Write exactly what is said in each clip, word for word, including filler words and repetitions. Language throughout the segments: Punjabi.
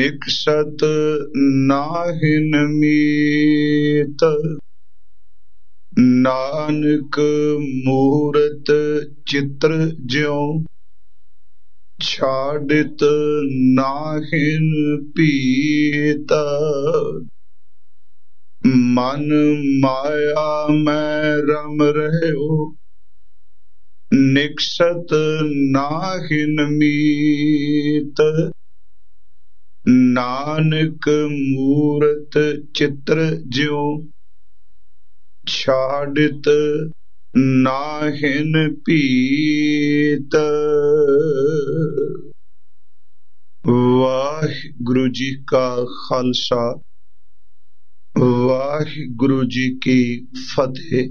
ਨਿਕਸਤ ਨਾਹਿਨ ਮੀਤ। ਨਾਨਕ ਮੂਰਤ ਚਿੱਤਰ ਜਿਉ ਛਾੜਿਤ ਨਾਹਿਨ ਭੀਤ। ਮਨ ਮਾਇਆ ਮੈਂ ਰਮ ਰਹਿਓ ਨਿਕਸਤ ਨਾਹਿਨ ਮੀਤ। ਨਾਨਕ ਮੂਰਤ ਚਿੱਤਰ ਜਿਉ ਛਾੜਿਤ ਨਾਹਿਨ ਭੀਤ। ਵਾਹਿਗੁਰੂ ਜੀ ਕਾ ਖਾਲਸਾ ਵਾਹਿਗੁਰੂ ਜੀ ਕੀ ਫਤਿਹ।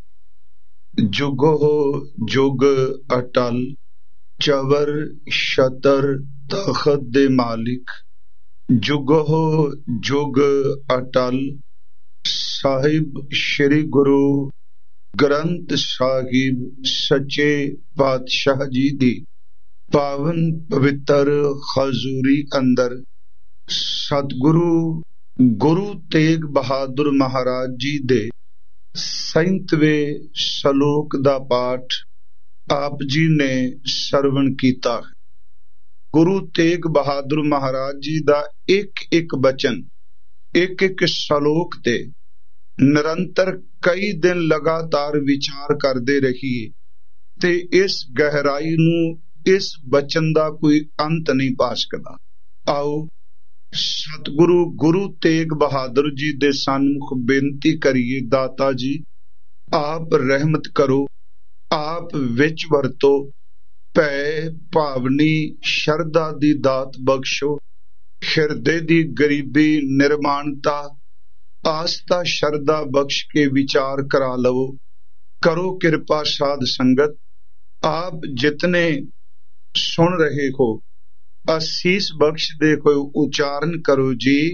ਜੁਗੋ ਜੁਗ ਅਟਲ ਚਵਰ ਛਤਰ ਤਖਤ ਦੇ ਮਾਲਿਕ। ਜੁਗੋ ਜੁਗ ਅਟਲ ਸਾਹਿਬ ਸ੍ਰੀ ਗੁਰੂ ਗ੍ਰੰਥ ਸਾਹਿਬ ਸੱਚੇ ਪਾਤਸ਼ਾਹ ਜੀ ਦੀ ਪਾਵਨ ਪਵਿੱਤਰ ਹਜ਼ੂਰੀ ਅੰਦਰ ਸਤਿਗੁਰੂ ਗੁਰੂ ਤੇਗ ਬਹਾਦਰ ਮਹਾਰਾਜ ਜੀ ਦੇ ਸੈਂਤਵੇਂ ਸ਼ਲੋਕ ਦਾ ਪਾਠ ਆਪ ਜੀ ਨੇ ਸਰਵਣ ਕੀਤਾ। ਗੁਰੂ ਤੇਗ ਬਹਾਦਰ ਮਹਾਰਾਜ ਜੀ ਦਾ ਇੱਕ ਇੱਕ ਬਚਨ ਇੱਕ ਇੱਕ ਸ਼ਲੋਕ ਤੇ ਨਿਰੰਤਰ ਕਈ ਦਿਨ ਲਗਾਤਾਰ ਵਿਚਾਰ ਕਰਦੇ ਰਹੀਏ ਤੇ ਇਸ ਗਹਿਰਾਈ ਨੂੰ, ਇਸ ਬਚਨ ਦਾ ਕੋਈ ਅੰਤ ਨਹੀਂ ਪਾ ਸਕਦਾ। ਆਓ ਸਤਿਗੁਰੂ ਗੁਰੂ ਤੇਗ ਬਹਾਦਰ ਜੀ ਦੇ ਸਨਮੁਖ ਬੇਨਤੀ ਕਰੀਏ, ਦਾਤਾ ਜੀ ਆਪ ਰਹਿਮਤ ਕਰੋ, ਆਪ ਵਿੱਚ ਵਰਤੋ, ਭੈ ਭਾਵਨੀ ਸ਼ਰਧਾ ਦੀ ਦਾਤ ਬਖਸ਼ੋ, ਹਿਰਦੇ ਦੀ ਗਰੀਬੀ ਨਿਰਮਾਣਤਾ ਆਸਥਾ ਸ਼ਰਧਾ ਬਖਸ਼ ਕੇ ਵਿਚਾਰ ਕਰਾ ਲਵੋ। ਕਰੋ ਕਿਰਪਾ ਸਾਧ ਸੰਗਤ, ਆਪ ਜਿਤਨੇ ਸੁਣ ਰਹੇ ਹੋ ਅਸੀਸ ਬਖਸ਼ਦੇ ਹੋਏ ਉਚਾਰਨ ਕਰੋ ਜੀ।